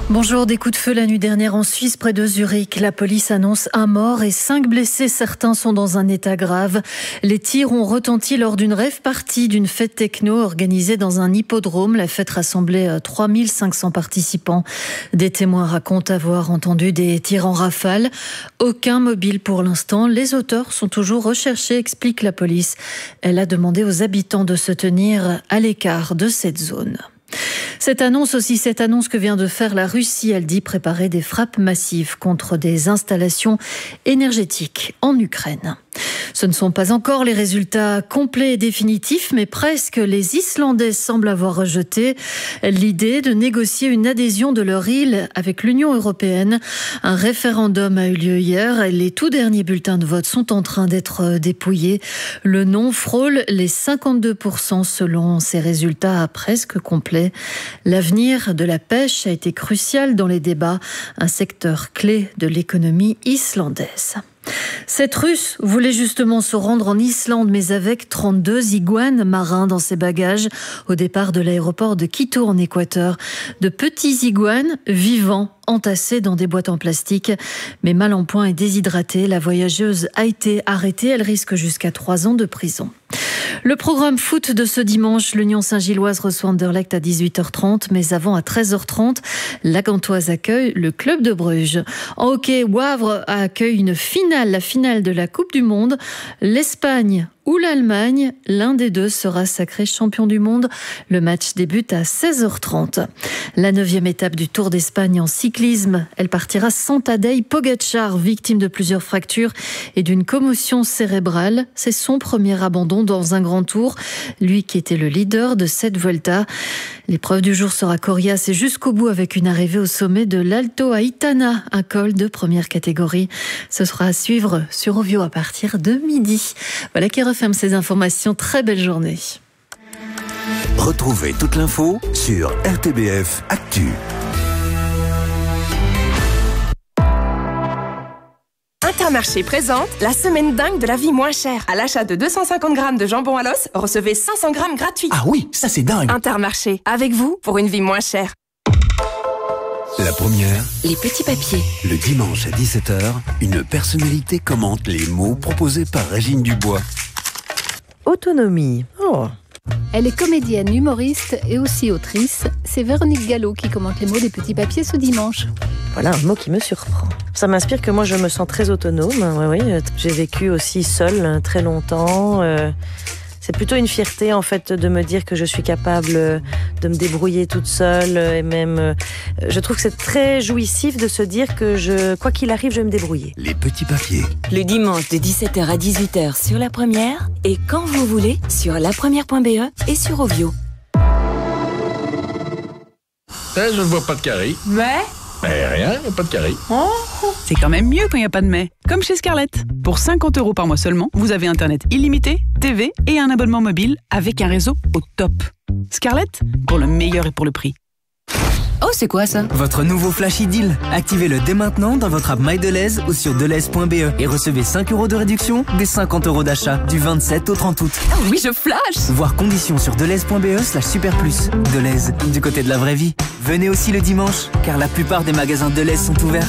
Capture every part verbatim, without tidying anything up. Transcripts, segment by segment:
Bonjour, des coups de feu la nuit dernière en Suisse, près de Zurich. La police annonce un mort et cinq blessés. Certains sont dans un état grave. Les tirs ont retenti lors d'une rave party d'une fête techno organisée dans un hippodrome. La fête rassemblait trois mille cinq cents participants. Des témoins racontent avoir entendu des tirs en rafale. Aucun mobile pour l'instant. Les auteurs sont toujours recherchés, explique la police. Elle a demandé aux habitants de se tenir à l'écart de cette zone. Cette annonce aussi, cette annonce que vient de faire la Russie, elle dit préparer des frappes massives contre des installations énergétiques en Ukraine. Ce ne sont pas encore les résultats complets et définitifs, mais presque. Les Islandais semblent avoir rejeté l'idée de négocier une adhésion de leur île avec l'Union européenne. Un référendum a eu lieu hier et les tout derniers bulletins de vote sont en train d'être dépouillés. Le non frôle les cinquante-deux pour cent selon ces résultats presque complets. L'avenir de la pêche a été crucial dans les débats, un secteur clé de l'économie islandaise. Cette Russe voulait justement se rendre en Islande, mais avec trente-deux iguanes marins dans ses bagages au départ de l'aéroport de Quito en Équateur. De petits iguanes vivants, entassés dans des boîtes en plastique, mais mal en point et déshydratée. La voyageuse a été arrêtée. Elle risque jusqu'à trois ans de prison. Le programme foot de ce dimanche, l'Union Saint-Gilloise reçoit Anderlecht à dix-huit heures trente, mais avant à treize heures trente, la Gantoise accueille le club de Bruges. En hockey, Wavre accueille une finale, la finale de la Coupe du Monde. L'Espagne ou l'Allemagne, l'un des deux sera sacré champion du monde. Le match débute à seize heures trente. La neuvième étape du Tour d'Espagne en cyclisme, elle partira sans Tadej Pogačar, victime de plusieurs fractures et d'une commotion cérébrale. C'est son premier abandon dans un grand tour, lui qui était le leader de cette Vuelta. L'épreuve du jour sera coriace et jusqu'au bout avec une arrivée au sommet de l'Alto Aitana, un col de première catégorie. Ce sera à suivre sur Ovio à partir de midi. Voilà qui referme ces informations. Très belle journée. Retrouvez toute l'info sur R T B F Actu. Intermarché présente la semaine dingue de la vie moins chère. À l'achat de deux cent cinquante grammes de jambon à l'os, recevez cinq cents grammes gratuits. Ah oui, ça c'est dingue. Intermarché, avec vous pour une vie moins chère. La première, les petits papiers. le dimanche à dix-sept heures, une personnalité commente les mots proposés par Régine Dubois. Autonomie. Oh. Elle est comédienne, humoriste et aussi autrice. C'est Véronique Gallo qui commente les mots des petits papiers ce dimanche. Voilà un mot qui me surprend. Ça m'inspire que moi je me sens très autonome. Oui, oui. J'ai vécu aussi seule très longtemps. Euh, c'est plutôt une fierté en fait de me dire que je suis capable de me débrouiller toute seule et même je trouve que c'est très jouissif de se dire que je, quoi qu'il arrive, je vais me débrouiller. Les petits papiers. Le dimanche de dix-sept heures à dix-huit heures sur La Première et quand vous voulez sur lapremière point b e et sur Ovio. Eh, je ne vois pas de carré. Mais Ben rien, il n'y a pas de carré. oh, c'est quand même mieux quand il n'y a pas de mais. Comme chez Scarlett. Pour cinquante euros par mois seulement, vous avez Internet illimité, T V et un abonnement mobile avec un réseau au top. Scarlett, pour le meilleur et pour le prix. Oh, c'est quoi ça? Votre nouveau Flash Deal. Activez-le dès maintenant dans votre app MyDeleuze ou sur deleuze point b e et recevez cinq euros de réduction des cinquante euros d'achat du vingt-sept au trente août. Ah oui, je flash. Voir conditions sur deleuze point b e slash super plus. Deleuze, du côté de la vraie vie. Venez aussi le dimanche, car la plupart des magasins Deleuze sont ouverts.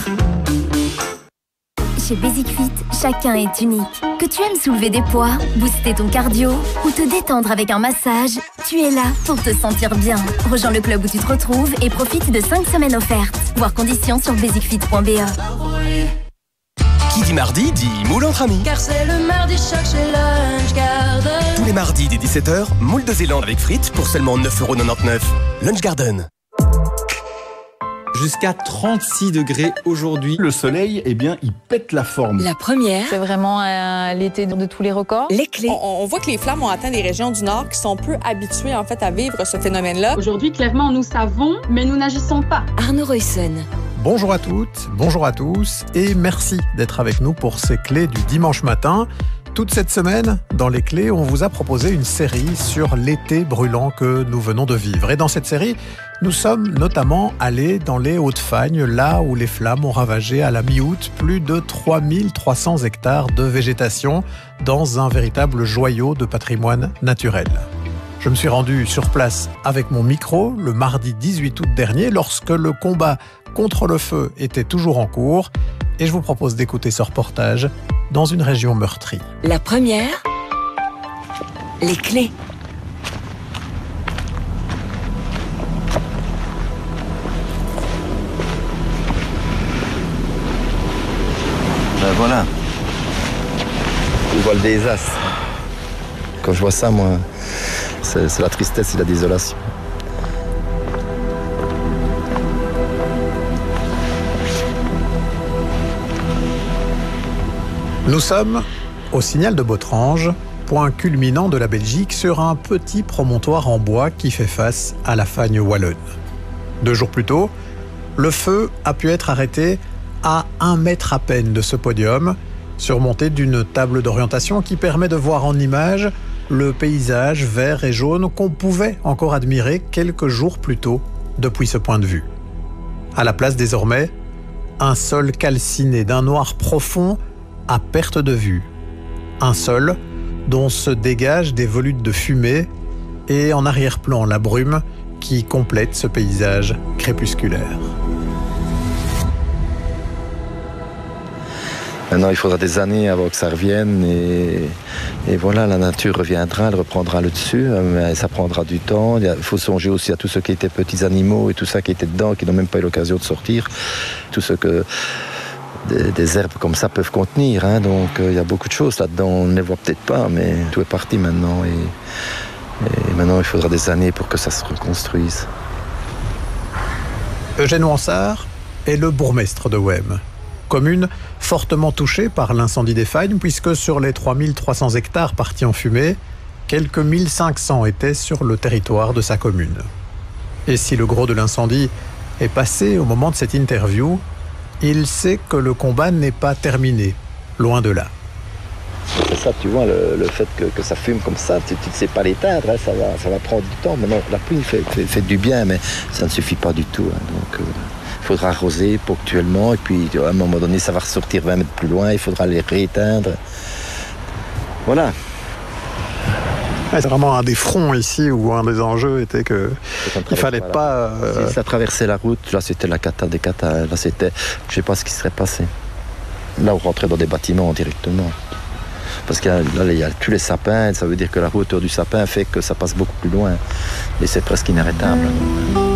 Chez Basic Fit, chacun est unique. Que tu aimes soulever des poids, booster ton cardio ou te détendre avec un massage, tu es là pour te sentir bien. Rejoins le club où tu te retrouves et profite de cinq semaines offertes. Voir conditions sur basic fit point b e. Qui dit mardi dit moule entre amis. Car c'est le mardi choc chez Lunch Garden. Tous les mardis dès dix-sept heures, moule de Zélande avec frites pour seulement neuf euros quatre-vingt-dix-neuf. Lunch Garden. Jusqu'à trente-six degrés aujourd'hui. Le soleil, eh bien, il pète la forme. La Première. C'est vraiment euh, l'été de tous les records. Les clés. On, on voit que les flammes ont atteint des régions du Nord qui sont peu habituées en fait à vivre ce phénomène-là. Aujourd'hui, clairement, nous savons, mais nous n'agissons pas. Arnaud Royson. Bonjour à toutes, bonjour à tous et merci d'être avec nous pour ces clés du dimanche matin. Toute cette semaine, dans les clés, on vous a proposé une série sur l'été brûlant que nous venons de vivre. Et dans cette série, nous sommes notamment allés dans les Hauts-de-Fagne, là où les flammes ont ravagé à la mi-août plus de trois mille trois cents hectares de végétation dans un véritable joyau de patrimoine naturel. Je me suis rendu sur place avec mon micro le mardi dix-huit août dernier lorsque le combat contre le feu était toujours en cours et je vous propose d'écouter ce reportage dans une région meurtrie. La première, les clés. Ben voilà. Je vois le désastre. Quand je vois ça, moi, c'est, c'est la tristesse et la désolation. Nous sommes au Signal de Botrange, point culminant de la Belgique, sur un petit promontoire en bois qui fait face à la Fagne wallonne. Deux jours plus tôt, le feu a pu être arrêté à un mètre à peine de ce podium, surmonté d'une table d'orientation qui permet de voir en image le paysage vert et jaune qu'on pouvait encore admirer quelques jours plus tôt depuis ce point de vue. À la place désormais, un sol calciné d'un noir profond à perte de vue. Un sol dont se dégagent des volutes de fumée et en arrière-plan la brume qui complète ce paysage crépusculaire. Maintenant, il faudra des années avant que ça revienne et, et voilà, la nature reviendra, elle reprendra le dessus, mais ça prendra du temps. Il faut songer aussi à tous ceux qui étaient petits animaux et tout ça qui étaient dedans, qui n'ont même pas eu l'occasion de sortir, tout ce que des, des herbes comme ça peuvent contenir. Hein. Donc, euh, il y a beaucoup de choses là-dedans, on ne les voit peut-être pas, mais tout est parti maintenant. Et, et maintenant, il faudra des années pour que ça se reconstruise. Eugène Wansart est le bourgmestre de Wem. Commune fortement touchée par l'incendie des Fagnes, puisque sur les trois mille trois cents hectares partis en fumée, quelques mille cinq cents étaient sur le territoire de sa commune. Et si le gros de l'incendie est passé au moment de cette interview, il sait que le combat n'est pas terminé, loin de là. C'est ça, tu vois, le, le fait que, que ça fume comme ça, tu ne sais pas l'éteindre, hein, ça, va, ça va prendre du temps. Maintenant, la pluie fait, fait, fait du bien, mais ça ne suffit pas du tout. Hein, donc, euh... il faudra arroser ponctuellement et puis à un moment donné ça va ressortir vingt mètres plus loin, il faudra les rééteindre. Voilà. C'est vraiment un des fronts ici où un des enjeux était que il fallait pas... Euh... Si ça traversait la route, là c'était la cata des catas, là c'était... Je sais pas ce qui serait passé. Là on rentrait dans des bâtiments directement. Parce que là il y a tous les sapins, ça veut dire que la hauteur du sapin fait que ça passe beaucoup plus loin. Et c'est presque inarrêtable.